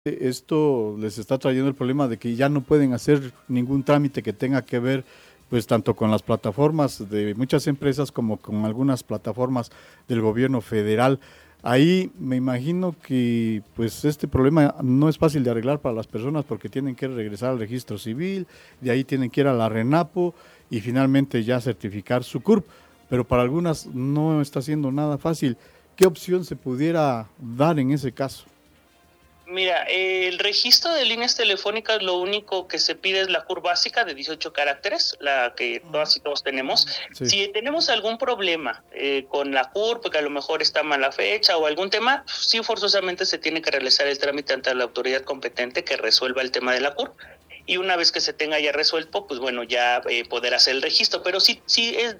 Esto les está trayendo el problema de que ya no pueden hacer ningún trámite que tenga que ver pues tanto con las plataformas de muchas empresas como con algunas plataformas del gobierno federal. Ahí me imagino que pues este problema no es fácil de arreglar para las personas porque tienen que regresar al registro civil, de ahí tienen que ir a la RENAPO y finalmente ya certificar su CURP, pero para algunas no está siendo nada fácil. ¿Qué opción se pudiera dar en ese caso? Mira, el registro de líneas telefónicas lo único que se pide es la CURP básica de 18 caracteres, la que todas y todos tenemos. Sí. Si tenemos algún problema con la CURP, porque a lo mejor está mala fecha o algún tema, sí forzosamente se tiene que realizar el trámite ante la autoridad competente que resuelva el tema de la CURP. Y una vez que se tenga ya resuelto, pues bueno, ya poder hacer el registro. Pero sí es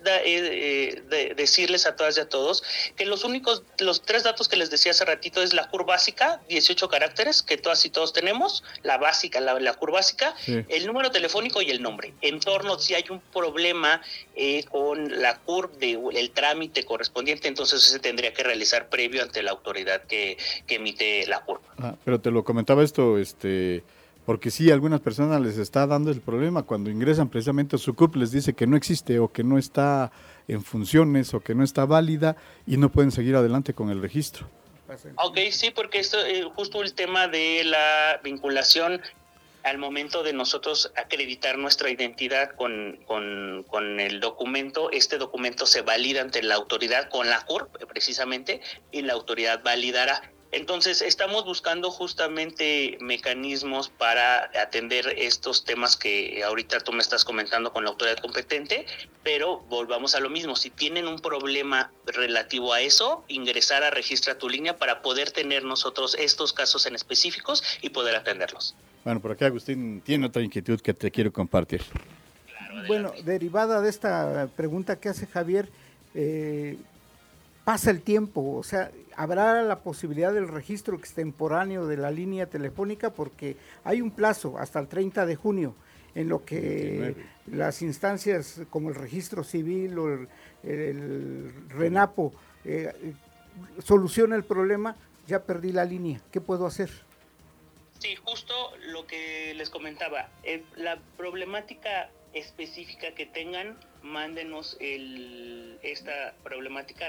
decirles a todas y a todos que los 3 datos que les decía hace ratito es la CURP básica, 18 caracteres, que todas y todos tenemos, la básica, la CURP básica, sí. El número telefónico y el nombre. En torno, si hay un problema con la CURP, el trámite correspondiente, entonces se tendría que realizar previo ante la autoridad que emite la CURP. Pero te lo comentaba esto, porque sí, a algunas personas les está dando el problema cuando ingresan precisamente a su CURP, les dice que no existe o que no está en funciones o que no está válida y no pueden seguir adelante con el registro. Ok, sí, porque esto justo el tema de la vinculación al momento de nosotros acreditar nuestra identidad con el documento, este documento se valida ante la autoridad con la CURP precisamente y la autoridad validará. Entonces, estamos buscando justamente mecanismos para atender estos temas que ahorita tú me estás comentando con la autoridad competente, pero volvamos a lo mismo. Si tienen un problema relativo a eso, ingresar a Registra tu Línea para poder tener nosotros estos casos en específicos y poder atenderlos. Bueno, por aquí Agustín tiene otra inquietud que te quiero compartir. Claro, bueno, derivada de esta pregunta que hace Javier, pasa el tiempo, o sea, ¿habrá la posibilidad del registro extemporáneo de la línea telefónica? Porque hay un plazo hasta el 30 de junio en lo que las instancias como el registro civil o el RENAPO soluciona el problema. Ya perdí la línea, ¿qué puedo hacer? Sí, justo lo que les comentaba, la problemática específica que tengan, mándenos esta problemática a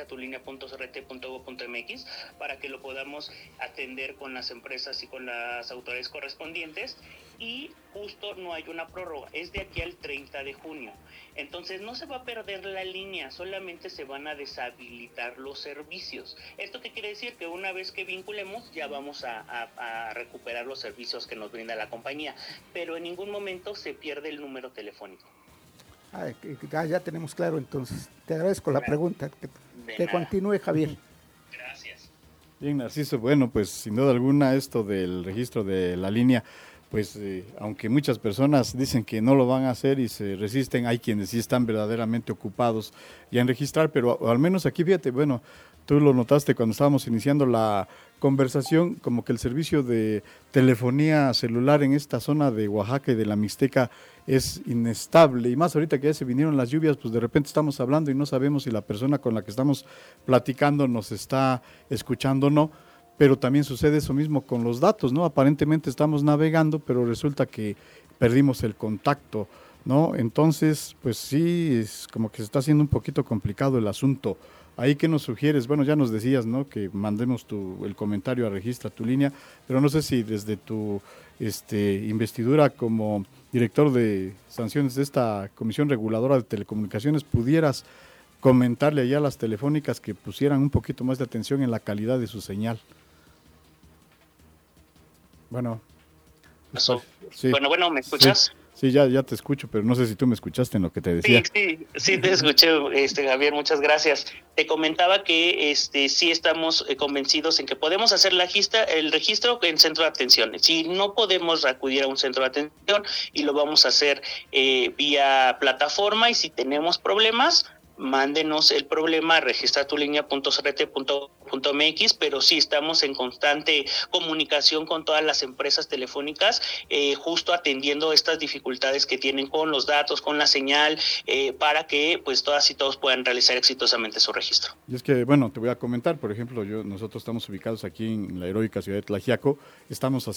registratulinea.crt.gov.mx para que lo podamos atender con las empresas y con las autoridades correspondientes. Y justo no hay una prórroga, es de aquí al 30 de junio. Entonces no se va a perder la línea, solamente se van a deshabilitar los servicios. ¿Esto qué quiere decir? Que una vez que vinculemos ya vamos a recuperar los servicios que nos brinda la compañía, pero en ningún momento se pierde el número telefónico. Ya tenemos claro, entonces. Te agradezco la pregunta. Que continúe, Javier. Gracias. Bien, Narciso. Bueno, pues sin duda alguna esto del registro de la línea, pues aunque muchas personas dicen que no lo van a hacer y se resisten, hay quienes sí están verdaderamente ocupados ya en registrar, pero al menos aquí, fíjate, bueno, tú lo notaste cuando estábamos iniciando la conversación, como que el servicio de telefonía celular en esta zona de Oaxaca y de la Mixteca es inestable, y más ahorita que ya se vinieron las lluvias, pues de repente estamos hablando y no sabemos si la persona con la que estamos platicando nos está escuchando o no, pero también sucede eso mismo con los datos, ¿no? Aparentemente estamos navegando, pero resulta que perdimos el contacto, ¿no? Entonces, pues sí, es como que se está haciendo un poquito complicado el asunto. Ahí, ¿qué nos sugieres? Bueno, ya nos decías, ¿no?, que mandemos el comentario a Registra tu Línea, pero no sé si desde tu investidura como director de sanciones de esta Comisión Reguladora de Telecomunicaciones pudieras comentarle allá a las telefónicas que pusieran un poquito más de atención en la calidad de su señal. Bueno. Sí. Bueno, ¿me escuchas? Sí, ya te escucho, pero no sé si tú me escuchaste en lo que te decía. Sí te escuché, Javier, muchas gracias. Te comentaba que sí estamos convencidos en que podemos hacer el registro en centro de atención. Si no podemos acudir a un centro de atención y lo vamos a hacer vía plataforma, y si tenemos problemas, mándenos el problema a registratulinea.crt.mx, pero sí estamos en constante comunicación con todas las empresas telefónicas, justo atendiendo estas dificultades que tienen con los datos, con la señal, para que pues todas y todos puedan realizar exitosamente su registro. Y es que, bueno, te voy a comentar, por ejemplo, nosotros estamos ubicados aquí en la heroica ciudad de Tlaxiaco, estamos